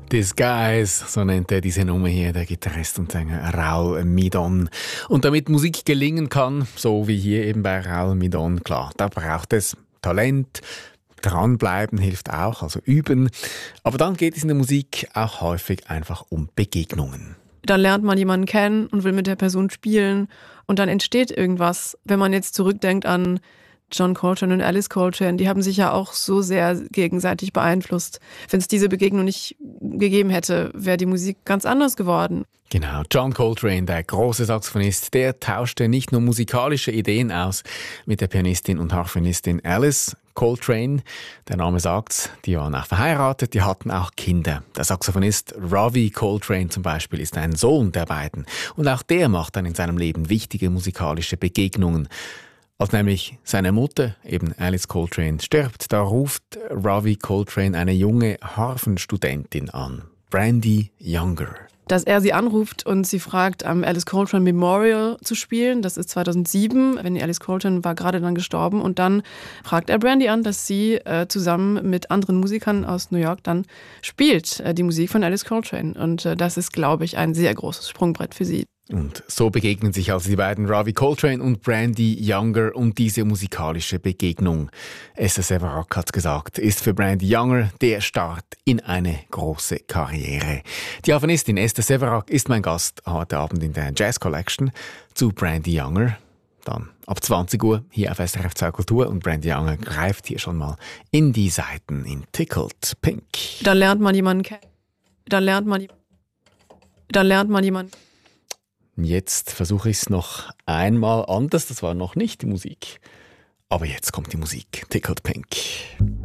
Disguise, so nennt er diese Nummer hier, der Gitarrist und Sänger Raul Midon. Und damit Musik gelingen kann, so wie hier eben bei Raul Midon, klar, da braucht es Talent, dranbleiben hilft auch, also üben. Aber dann geht es in der Musik auch häufig einfach um Begegnungen. Dann lernt man jemanden kennen und will mit der Person spielen und dann entsteht irgendwas. Wenn man jetzt zurückdenkt an John Coltrane und Alice Coltrane, die haben sich ja auch so sehr gegenseitig beeinflusst. Wenn es diese Begegnung nicht gegeben hätte, wäre die Musik ganz anders geworden. Genau, John Coltrane, der große Saxophonist, der tauschte nicht nur musikalische Ideen aus mit der Pianistin und Harfenistin Alice Coltrane. Der Name sagt's, die waren auch verheiratet, die hatten auch Kinder. Der Saxophonist Ravi Coltrane zum Beispiel ist ein Sohn der beiden. Und auch der macht dann in seinem Leben wichtige musikalische Begegnungen. Als nämlich seine Mutter, eben Alice Coltrane, stirbt, da ruft Ravi Coltrane eine junge Harfenstudentin an, Brandy Younger. Dass er sie anruft und sie fragt, am Alice Coltrane Memorial zu spielen. Das ist 2007, wenn die Alice Coltrane war gerade dann gestorben. Und dann fragt er Brandy an, dass sie zusammen mit anderen Musikern aus New York dann spielt, die Musik von Alice Coltrane. Und das ist, glaube ich, ein sehr großes Sprungbrett für sie. Und so begegnen sich also die beiden, Ravi Coltrane und Brandy Younger, und diese musikalische Begegnung, Esther Severac hat gesagt, ist für Brandy Younger der Start in eine große Karriere. Die Harfenistin Esther Severac ist mein Gast heute Abend in der Jazz Collection zu Brandy Younger. Dann ab 20 Uhr hier auf SRF 2 Kultur, und Brandy Younger greift hier schon mal in die Saiten in Tickled Pink. Dann lernt man jemanden kennen. Dann lernt man jemanden. Jetzt versuche ich es noch einmal anders. Das war noch nicht die Musik. Aber jetzt kommt die Musik. Tickled Pink.